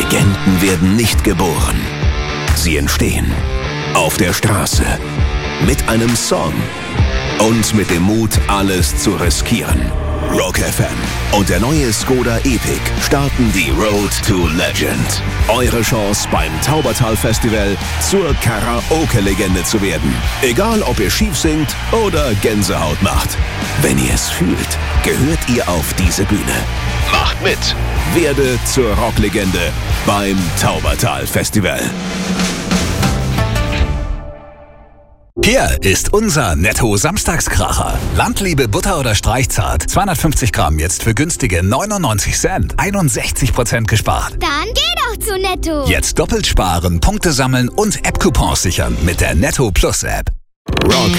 Legenden werden nicht geboren. Sie entstehen auf der Straße, mit einem Song und mit dem Mut, alles zu riskieren. Rock FM und der neue Skoda Epic starten die Road to Legend. Eure Chance beim Taubertal-Festival zur Karaoke-Legende zu werden. Egal, ob ihr schief singt oder Gänsehaut macht. Wenn ihr es fühlt, gehört ihr auf diese Bühne. Macht mit! Werde zur Rocklegende beim Taubertal-Festival. Hier ist unser Netto-Samstagskracher. Landliebe Butter oder Streichzart. 250 Gramm jetzt für günstige 99 Cent. 61% gespart. Dann geh doch zu Netto. Jetzt doppelt sparen, Punkte sammeln und App-Coupons sichern mit der Netto Plus App. Rock